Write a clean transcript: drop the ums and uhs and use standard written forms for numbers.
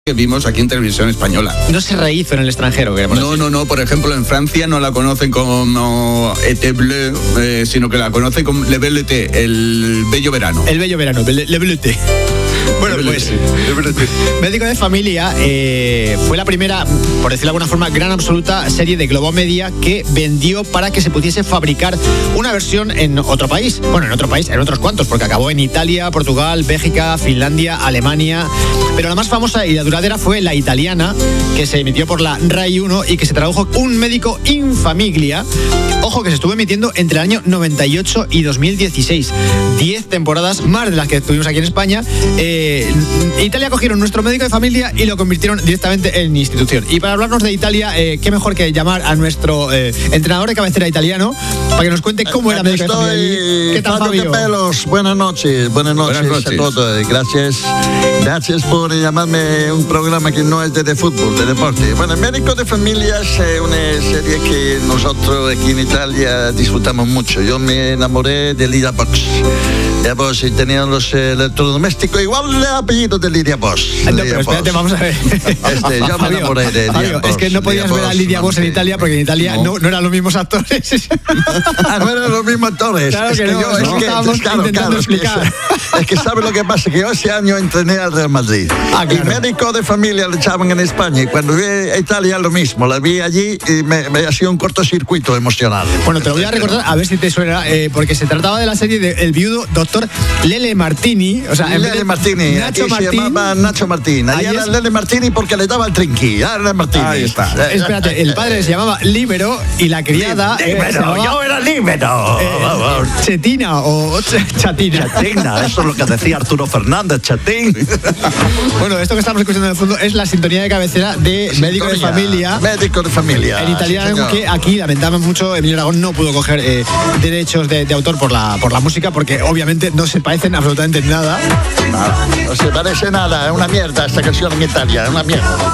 que vimos aquí en Televisión Española. No se rehizo en el extranjero, queremos decir. No, por ejemplo, en Francia no la conocen como Été Bleu, sino que la conocen como Le Bel Été, el bello verano. El bello verano, Le Bel Été. Bueno, pues Médico de Familia fue la primera, por decirlo de alguna forma, gran absoluta serie de Globo Media que vendió para que se pudiese fabricar una versión en otro país. Bueno, en otros cuantos, porque acabó en Italia, Portugal, Bélgica, Finlandia, Alemania. Pero la más famosa y la duradera fue la italiana, que se emitió por la Rai 1 y que se tradujo Un médico in familia. Ojo, que se estuvo emitiendo entre el año 98 y 2016. 10 temporadas, más de las que tuvimos aquí en España. Italia cogieron Nuestro Médico de Familia y lo convirtieron directamente en institución. Y para hablarnos de Italia, qué mejor que llamar a nuestro entrenador de cabecera italiano para que nos cuente cómo era Médico de Familia allí. ¿Qué tal, Fabio? Buenas noches a todos. Gracias por llamarme un programa que no es de fútbol, de deporte. Bueno, Médico de Familia es una serie que nosotros aquí en Italia disfrutamos mucho. Yo me enamoré de Lidia Box. Ya vos tenían los electrodomésticos igual el apellido de Lidia Box. No, pero espérate, vamos a ver. Yo me enamoré de Lidia Box. Es que no podías ver a Lidia Box en Italia porque en Italia no eran los mismos actores. No eran los mismos actores. Claro que no, estábamos intentando explicar. Es que ¿sabes lo que pasa? Que yo ese año entrené al Real Madrid. Claro. Y Médico de Familia le echaban en España. Y cuando vi a Italia lo mismo. La vi allí y me ha sido un cortocircuito emocional. Bueno, te lo voy a recordar a ver si te suena, porque se trataba de la serie de El viudo Doctor Lele Martini. O sea, Lele Martini. Nacho Aquí Martín. se llamaba Nacho Martín. Ahí era Lele Martini porque le daba el trinqui. Lele Martini. Ahí está. Espérate, el padre se llamaba Líbero y la criada yo era Líbero. Chetina o Chatina. Chatina, eso es lo que decía Arturo Fernández, Chatín. Bueno, esto que estamos escuchando en el fondo es la sintonía de cabecera de Médico de Familia. Médico de Familia. En italiano, sí, que aquí lamentamos mucho, Emilio Aragón no pudo coger derechos de autor por la música, porque obviamente no se parecen absolutamente nada. No se parece nada, es una mierda esta canción en Italia, es una mierda.